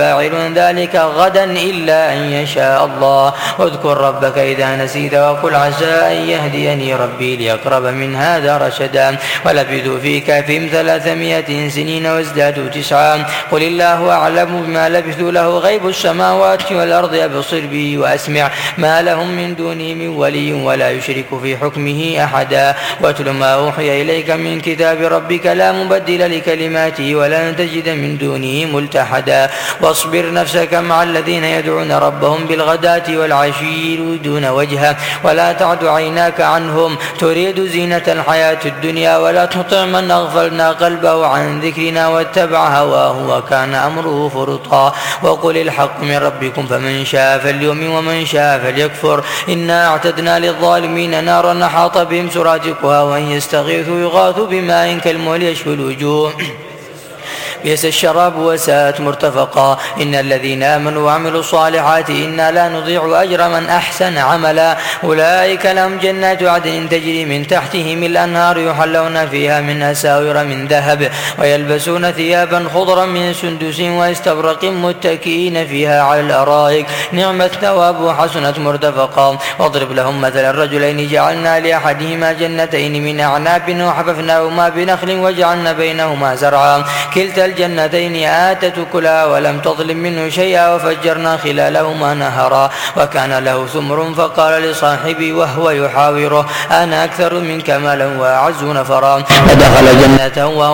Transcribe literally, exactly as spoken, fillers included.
فاعل ذلك غدا إلا أن يشاء الله. واذكر ربك إذا نسيت وقل عسى أن يهديني ربي لأقرب من هذا رشدا. ولبثوا في كهفهم ثلاثمائة سنين وازدادوا تسعا. قل الله أعلم بما لبثوا له غيب السماوات والأرض أبصر به وأسمع ما لهم من دونه من ولي ولا يشرك في حكمه أحدا. واتل ما أوحي إليك من كتاب ربك لا مبدل لكلماته ولن تجد من دونه ملتحدا. واصبر نفسك مع الذين يدعون ربهم بالغداة والعشي يريدون وجهه ولا تعد عيناك عنهم تريد زينة الحياة الدنيا ولا تطع من أغفلنا قلبه عن ذكرنا واتبع هواه وكان أمره فرطا. وقل الحق من ربكم فمن شاء فليؤمن ومن شاء فليكفر. إنا أعتدنا للظالمين نارا أحاط بهم سرادقها وإن يستغيثوا يغاثوا بماء كالمهل يشوي الوجوه بئس الشراب وساءت مرتفقا. إن الذين آمنوا وعملوا الصالحات إنا لا نضيع أجر من أحسن عملا. أولئك لهم جنات عدن تجري من تحتهم الأنهار يحلون فيها من أساور من ذهب ويلبسون ثيابا خضرا من سندس واستبرق متكئين فيها على الأرائك نعم الثواب وحسنت مرتفقا. واضرب لهم مثل الرجلين جعلنا لأحدهما جنتين من أعناب وحففناهما بنخل وجعلنا بينهما زرعا كلتا الجنتين آتت كلها ولم تظلم منه شيئا وفجرنا خلالهما نهرا. وكان له ثمر فقال لصاحبه وهو يحاوره أنا أكثر منك مالا وأعز نفرا. فدخل جنته